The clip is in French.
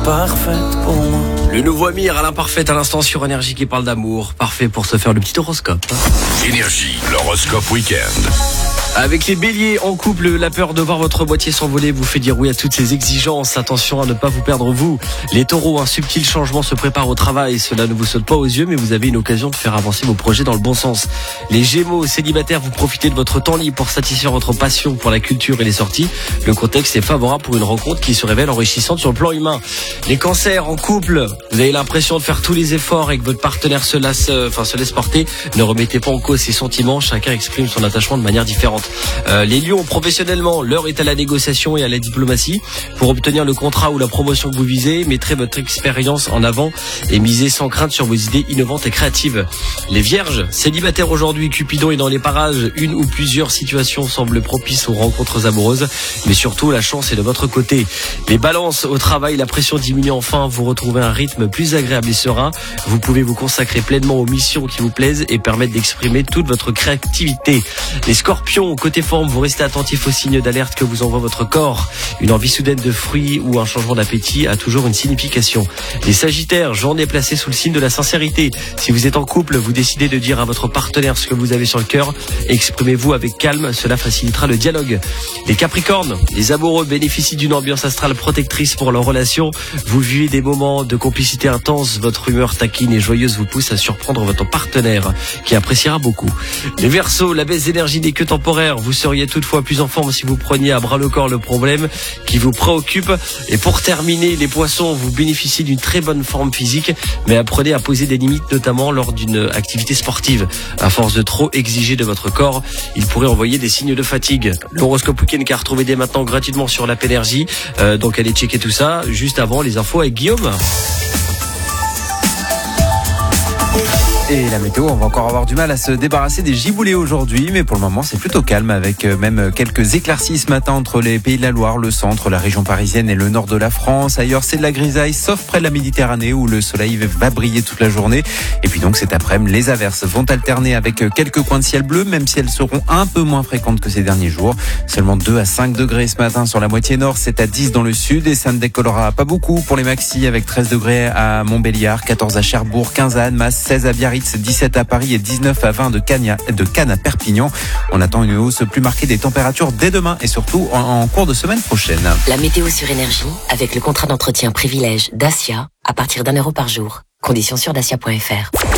parfaite pour moi. Le nouveau Amir à l'imparfait à l'instant sur Énergie qui parle d'amour. Parfait pour se faire le petit horoscope. Énergie, l'horoscope week-end. Avec les béliers en couple, la peur de voir votre moitié s'envoler vous fait dire oui à toutes ces exigences. Attention à ne pas vous perdre vous. Les taureaux, un subtil changement se prépare au travail. Cela ne vous saute pas aux yeux, mais vous avez une occasion de faire avancer vos projets dans le bon sens. Les gémeaux, célibataires, vous profitez de votre temps libre pour satisfaire votre passion pour la culture et les sorties. Le contexte est favorable pour une rencontre qui se révèle enrichissante sur le plan humain. Les cancers, en couple, vous avez l'impression de faire tous les efforts et que votre partenaire se laisse porter. Ne remettez pas en cause ses sentiments. Chacun exprime son attachement de manière différente. Les lions, professionnellement, l'heure est à la négociation et à la diplomatie. Pour obtenir le contrat ou la promotion que vous visez, mettrez votre expérience en avant et misez sans crainte sur vos idées innovantes et créatives. Les vierges, célibataires aujourd'hui, Cupidon est dans les parages. Une ou plusieurs situations semblent propices aux rencontres amoureuses, mais surtout la chance est de votre côté. Les balances, au travail, la pression diminue enfin, vous retrouvez un rythme plus agréable et serein. Vous pouvez vous consacrer pleinement aux missions qui vous plaisent et permettre d'exprimer toute votre créativité. Les scorpions, côté forme, vous restez attentif aux signes d'alerte que vous envoie votre corps. Une envie soudaine de fruits ou un changement d'appétit a toujours une signification. Les sagittaires, journée placée sous le signe de la sincérité. Si vous êtes en couple, vous décidez de dire à votre partenaire ce que vous avez sur le cœur. Exprimez-vous avec calme, cela facilitera le dialogue. Les capricornes, les amoureux bénéficient d'une ambiance astrale protectrice pour leur relation. Vous vivez des moments de complicité intense. Votre humeur taquine et joyeuse vous pousse à surprendre votre partenaire, qui appréciera beaucoup. Les Verseaux, la baisse d'énergie n'est que temporaire. Vous seriez toutefois plus en forme si vous preniez à bras le corps le problème qui vous préoccupe. Et pour terminer, les Poissons, vous bénéficiez d'une très bonne forme physique, mais apprenez à poser des limites, notamment lors d'une activité sportive. À force de trop exiger de votre corps, il pourrait envoyer des signes de fatigue. L'horoscope week-end qu'à retrouver dès maintenant gratuitement sur l'app Énergie. Donc allez checker tout ça. Juste avant, les infos avec Guillaume. Et la météo, on va encore avoir du mal à se débarrasser des giboulées aujourd'hui, mais pour le moment c'est plutôt calme avec même quelques éclaircies ce matin entre les Pays de la Loire, le centre, la région parisienne et le nord de la France. Ailleurs c'est de la grisaille, sauf près de la Méditerranée où le soleil va briller toute la journée. Et puis donc cet après-midi, les averses vont alterner avec quelques coins de ciel bleu, même si elles seront un peu moins fréquentes que ces derniers jours. Seulement 2 à 5 degrés ce matin sur la moitié nord, c'est à 10 dans le sud et ça ne décollera pas beaucoup pour les maxis avec 13 degrés à Montbéliard, 14 à Cherbourg, 15 à Annemasse, 16 à Biarritz, 17 à Paris et 19 à 20 de Cannes à Perpignan. On attend une hausse plus marquée des températures dès demain et surtout en cours de semaine prochaine. La météo sur Énergie avec le contrat d'entretien privilège Dacia à partir d'€1 par jour. Conditions sur dacia.fr.